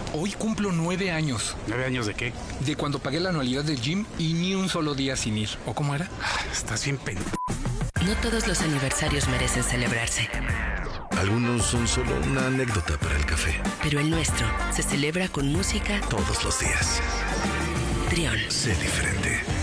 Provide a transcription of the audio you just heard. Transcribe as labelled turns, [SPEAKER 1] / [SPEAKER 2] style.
[SPEAKER 1] Hoy cumplo 9 años.
[SPEAKER 2] ¿9 años de qué?
[SPEAKER 1] De cuando pagué la anualidad del gym y ni un solo día sin ir. ¿O cómo era?
[SPEAKER 2] Estás bien
[SPEAKER 3] No todos los aniversarios merecen celebrarse.
[SPEAKER 4] Algunos son solo una anécdota para el café.
[SPEAKER 3] Pero el nuestro se celebra con música
[SPEAKER 4] Todos los días.
[SPEAKER 3] Trión.
[SPEAKER 4] Sé diferente.